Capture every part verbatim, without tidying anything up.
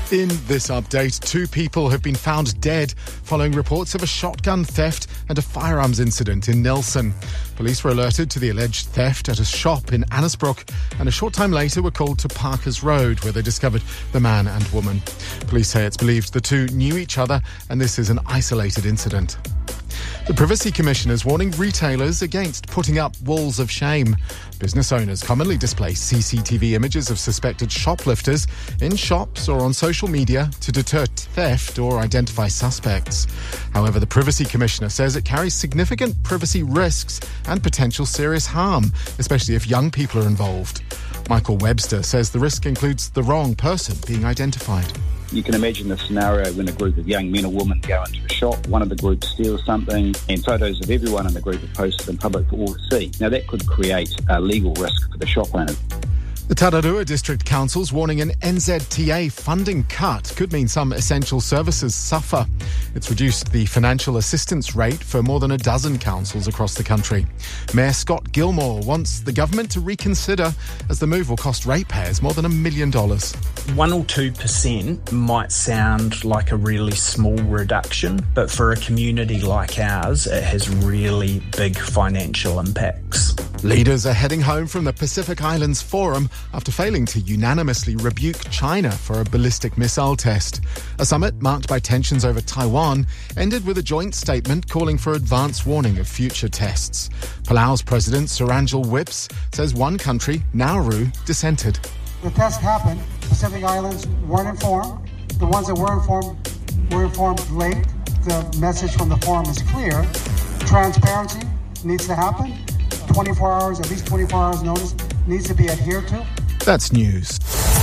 In this update, two people have been found dead following reports of a shotgun theft and a firearms incident in Nelson. Police were alerted to the alleged theft at a shop in Annesbrook and a short time later were called to Parkers Road, where they discovered the man and woman. Police say it's believed the two knew each other and this is an isolated incident. The Privacy Commission is warning retailers against putting up walls of shame. Business owners commonly display C C T V images of suspected shoplifters in shops or on social media to deter theft or identify suspects. However, the Privacy Commissioner says it carries significant privacy risks and potential serious harm, especially if young people are involved. Michael Webster says the risk includes the wrong person being identified. You can imagine the scenario when a group of young men or women go into a shop, one of the groups steals something, and photos of everyone in the group are posted in public for all to see. Now, that could create a legal risk for the shop owners. The Tararua District Council's warning an N Z T A funding cut could mean some essential services suffer. It's reduced the financial assistance rate for more than a dozen councils across the country. Mayor Scott Gilmore wants the government to reconsider, as the move will cost ratepayers more than a million dollars. One or two percent might sound like a really small reduction, but for a community like ours, it has really big financial impacts. Leaders are heading home from the Pacific Islands Forum after failing to unanimously rebuke China for a ballistic missile test. A summit marked by tensions over Taiwan ended with a joint statement calling for advance warning of future tests. Palau's President Suranjal Whips says one country, Nauru, dissented. The test happened. Pacific Islands weren't informed. The ones that were informed were informed late. The message from the forum is clear. Transparency needs to happen. twenty-four hours, at least twenty-four hours notice needs to be adhered to. That's news.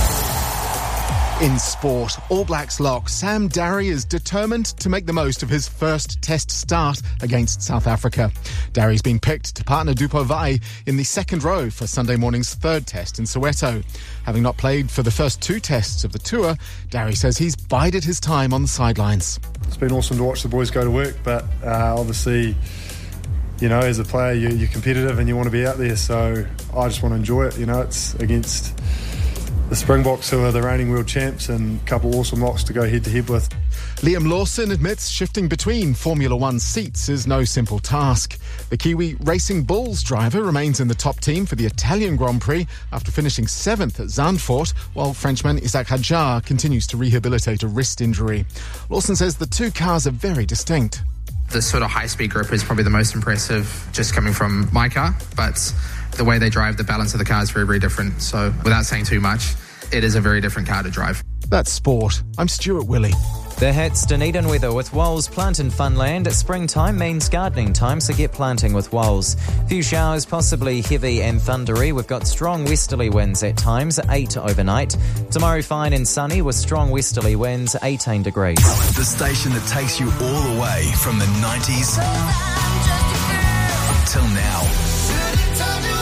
In sport, All Blacks lock Sam Darry is determined to make the most of his first test start against South Africa. Darry's been picked to partner Dupovai in the second row for Sunday morning's third test in Soweto. Having not played for the first two tests of the tour, Darry says he's bided his time on the sidelines. It's been awesome to watch the boys go to work, but uh, obviously, you know, as a player, you, you're competitive and you want to be out there, so I just want to enjoy it. You know, it's against the Springboks, who are the reigning world champs, and a couple of awesome locks to go head-to-head with. Liam Lawson admits shifting between Formula One seats is no simple task. The Kiwi Racing Bulls driver remains in the top team for the Italian Grand Prix after finishing seventh at Zandvoort, while Frenchman Isaac Hadjar continues to rehabilitate a wrist injury. Lawson says the two cars are very distinct. The sort of high-speed grip is probably the most impressive just coming from my car, but the way they drive, the balance of the car is very, very different. So without saying too much, it is a very different car to drive. That's sport. I'm Stuart Willey. The hits Dunedin weather with Wols Plant and Funland. Springtime means gardening time, so get planting with Wols. Few showers, possibly heavy and thundery. We've got strong westerly winds at times, eight overnight. Tomorrow fine and sunny with strong westerly winds, eighteen degrees. The station that takes you all the way from the nineties till now.